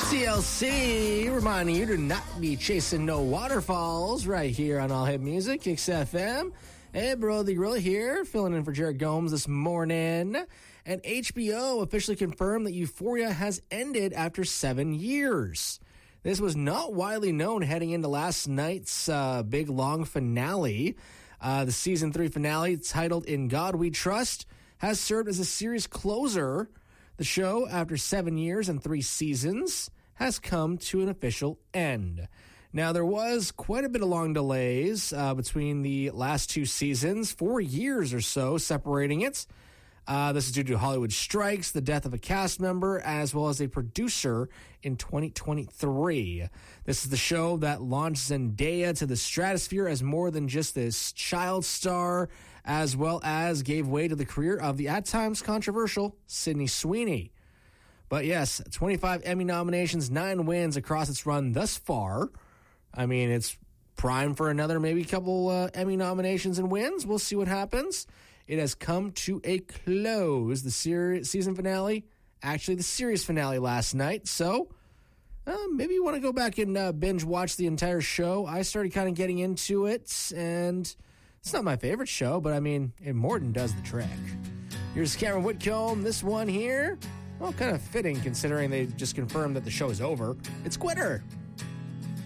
CLC reminding you to not be chasing no waterfalls right here on All Hit Music, XFM. Hey, bro, the Gorilla here, filling in for Jared Gomes this morning. And HBO officially confirmed that Euphoria has ended after 7 years. This was not widely known heading into last night's big, long finale. The season 3 finale, titled In God We Trust, has served as a series closer. The show, after 7 years and 3 seasons, has come to an official end. Now, there was quite a bit of long delays between the last 2 seasons, 4 years or so separating it. This is due to Hollywood strikes, the death of a cast member, as well as a producer in 2023. This is the show that launched Zendaya to the stratosphere as more than just this child star, as well as gave way to the career of the at times controversial Sydney Sweeney. But yes, 25 Emmy nominations, 9 wins across its run thus far. I mean, it's prime for another maybe couple Emmy nominations and wins. We'll see what happens. It has come to a close. The season finale, actually the series finale last night. So maybe you want to go back and binge watch the entire show. I started kind of getting into it, and it's not my favorite show, but I mean, Morton does the trick. Here's Cameron Whitcomb. This one here, well, kind of fitting considering they just confirmed that the show is over. It's Quitter.